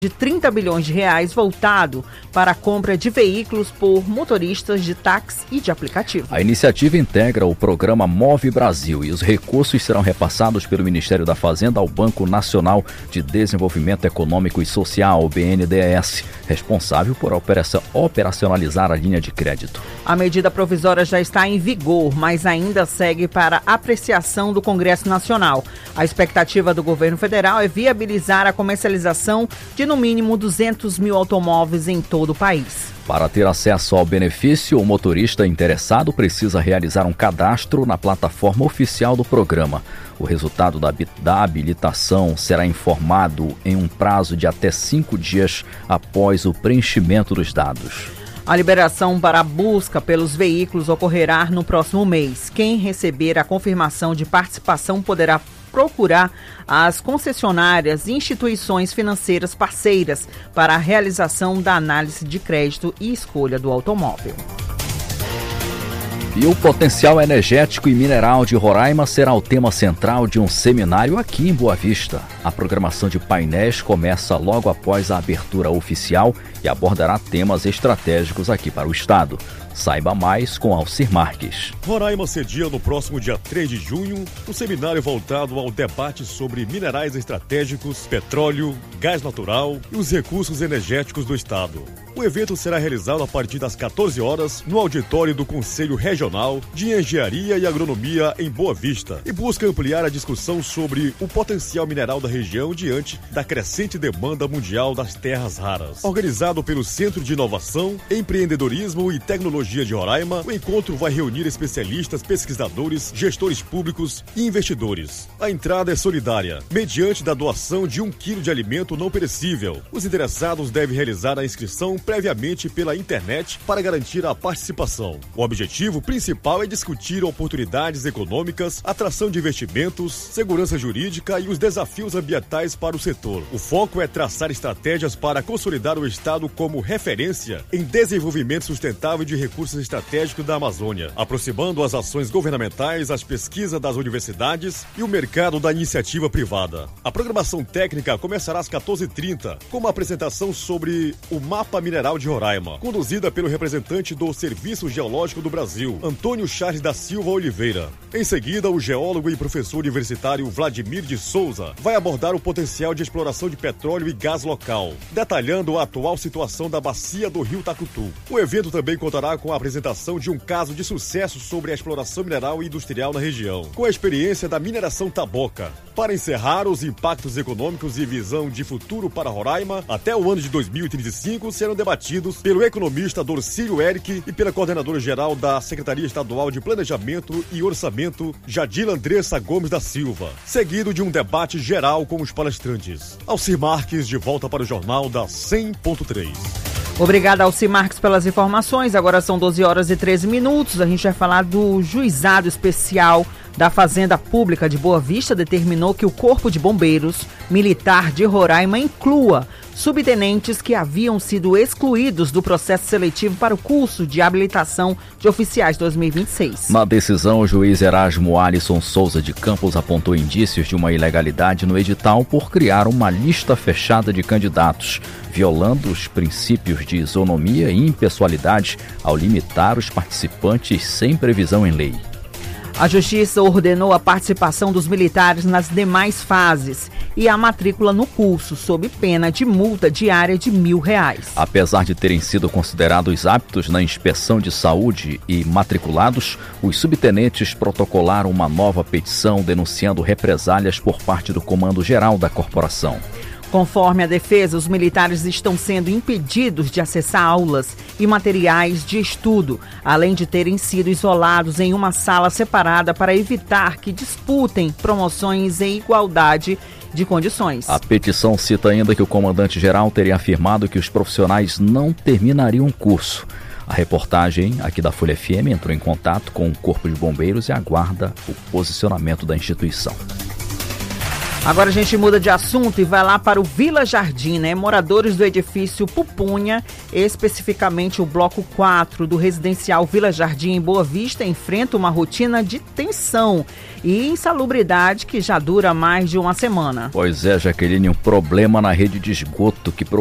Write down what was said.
de 30 bilhões de reais voltado para a compra de veículos por motoristas de táxi e de aplicativo. A iniciativa integra o programa Move Brasil e os recursos serão repassados pelo Ministério da Fazenda ao Banco Nacional de Desenvolvimento Econômico e Social, o BNDES, responsável por operacionalizar a linha de crédito. A medida provisória já está em vigor, mas ainda segue para apreciação do Congresso Nacional. A expectativa do governo federal é viabilizar a comercialização de no mínimo 200 mil automóveis em todo o país. Para ter acesso ao benefício, o motorista interessado precisa realizar um cadastro na plataforma oficial do programa. O resultado da habilitação será informado em um prazo de até 5 dias após o preenchimento dos dados. A liberação para a busca pelos veículos ocorrerá no próximo mês. Quem receber a confirmação de participação poderá procurar as concessionárias e instituições financeiras parceiras para a realização da análise de crédito e escolha do automóvel. E o potencial energético e mineral de Roraima será o tema central de um seminário aqui em Boa Vista. A programação de painéis começa logo após a abertura oficial e abordará temas estratégicos aqui para o estado. Saiba mais com Alcir Marques. Roraima cedia no próximo dia 3 de junho um seminário voltado ao debate sobre minerais estratégicos, petróleo, gás natural e os recursos energéticos do estado. O evento será realizado a partir das 14 horas no auditório do Conselho Regional de Engenharia e Agronomia em Boa Vista e busca ampliar a discussão sobre o potencial mineral da região diante da crescente demanda mundial das terras raras. Organizado pelo Centro de Inovação, Empreendedorismo e Tecnologia de Roraima, o encontro vai reunir especialistas, pesquisadores, gestores públicos e investidores. A entrada é solidária, mediante da doação de 1 quilo de alimento não perecível. Os interessados devem realizar a inscrição previamente pela internet para garantir a participação. O objetivo principal é discutir oportunidades econômicas, atração de investimentos, segurança jurídica e os desafios ambientais para o setor. O foco é traçar estratégias para consolidar o estado como referência em desenvolvimento sustentável de recursos estratégicos da Amazônia, aproximando as ações governamentais, as pesquisas das universidades e o mercado da iniciativa privada. A programação técnica começará às 14h30, com uma apresentação sobre o mapa mineral de Roraima, conduzida pelo representante do Serviço Geológico do Brasil, Antônio Charles da Silva Oliveira. Em seguida, o geólogo e professor universitário Vladimir de Souza vai abordar o potencial de exploração de petróleo e gás local, detalhando a atual situação da bacia do Rio Tacutu. O evento também contará com a apresentação de um caso de sucesso sobre a exploração mineral e industrial na região, com a experiência da mineração Taboca. Para encerrar, os impactos econômicos e visão de futuro para Roraima até o ano de 2035 serão debatidos pelo economista Dorcílio Eric e pela coordenadora-geral da Secretaria Estadual de Planejamento e Orçamento, Jadila Andressa Gomes da Silva, seguido de um debate geral com os palestrantes. Alcir Marques, de volta para o Jornal da 100.3. Obrigada, Alcir Marques, pelas informações. Agora são 12 horas e 13 minutos. A gente vai falar do Juizado Especial da Fazenda Pública de Boa Vista. Determinou que o Corpo de Bombeiros Militar de Roraima inclua subtenentes que haviam sido excluídos do processo seletivo para o curso de habilitação de oficiais 2026. Na decisão, o juiz Erasmo Alisson Souza de Campos apontou indícios de uma ilegalidade no edital por criar uma lista fechada de candidatos, violando os princípios de isonomia e impessoalidade ao limitar os participantes sem previsão em lei. A Justiça ordenou a participação dos militares nas demais fases e a matrícula no curso, sob pena de multa diária de R$1.000. Apesar de terem sido considerados aptos na inspeção de saúde e matriculados, os subtenentes protocolaram uma nova petição denunciando represálias por parte do Comando Geral da Corporação. Conforme a defesa, os militares estão sendo impedidos de acessar aulas e materiais de estudo, além de terem sido isolados em uma sala separada para evitar que disputem promoções em igualdade de condições. A petição cita ainda que o comandante-geral teria afirmado que os profissionais não terminariam o curso. A reportagem aqui da Folha FM entrou em contato com o Corpo de Bombeiros e aguarda o posicionamento da instituição. Agora a gente muda de assunto e vai lá para o Vila Jardim, né? Moradores do edifício Pupunha, especificamente o bloco 4 do residencial Vila Jardim em Boa Vista, enfrentam uma rotina de tensão e insalubridade que já dura mais de uma semana. Pois é, Jaqueline, um problema na rede de esgoto que